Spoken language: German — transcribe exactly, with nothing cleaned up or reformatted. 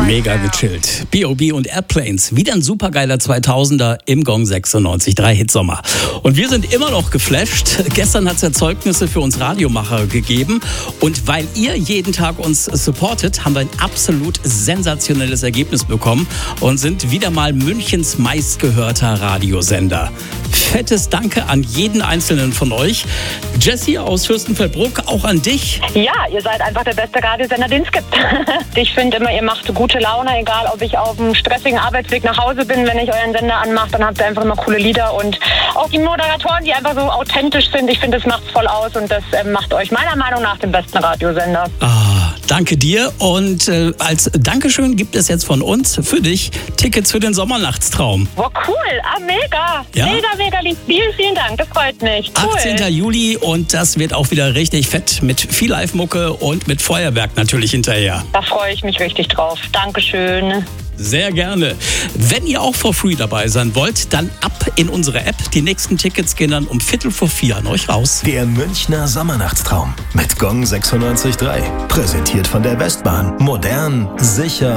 Mega gechillt. B O B und Airplanes. Wieder ein supergeiler zweitausender im Gong sechsundneunzig Komma drei Hitsommer. Und wir sind immer noch geflasht. Gestern hat es ja Zeugnisse für uns Radiomacher gegeben. Und weil ihr jeden Tag uns supportet, haben wir ein absolut sensationelles Ergebnis bekommen und sind wieder mal Münchens meistgehörter Radiosender. Fettes Danke an jeden einzelnen von euch. Jessie aus Fürstenfeldbruck, auch an dich. Ja, ihr seid einfach der beste Radiosender, den es gibt. Ich finde immer, ihr macht gute Laune, egal ob ich auf einem stressigen Arbeitsweg nach Hause bin, wenn ich euren Sender anmache, dann habt ihr einfach immer coole Lieder und auch die Moderatoren, die einfach so authentisch sind. Ich finde, das macht's voll aus und das äh, macht euch meiner Meinung nach den besten Radiosender. Ah, danke dir und äh, als Dankeschön gibt es jetzt von uns für dich Tickets für den Sommernachtstraum. Boah, cool, ah, mega, ja? mega, mega lieb. Vielen, vielen Dank, das freut mich. Cool. achtzehnten Juli und das wird auch wieder richtig fett mit viel Live-Mucke und mit Feuerwerk natürlich hinterher. Da freue ich mich richtig drauf. Dankeschön. Sehr gerne. Wenn ihr auch for free dabei sein wollt, dann ab in unsere App. Die nächsten Tickets gehen dann um Viertel vor vier an euch raus. Der Münchner Sommernachtstraum mit Gong sechsundneunzig Komma drei. Präsentiert von der Westbahn. Modern, sicher